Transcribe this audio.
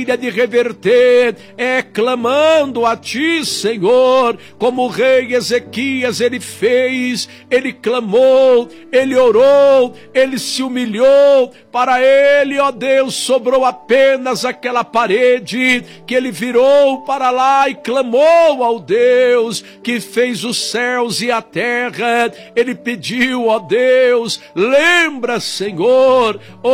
de reverter é clamando a ti, Senhor, como o rei Ezequias ele fez, ele clamou, ele orou, ele se humilhou, para ele, ó Deus, sobrou apenas aquela parede que ele virou para lá e clamou ao Deus que fez os céus e a terra. Ele pediu, ó Deus, lembra, Senhor,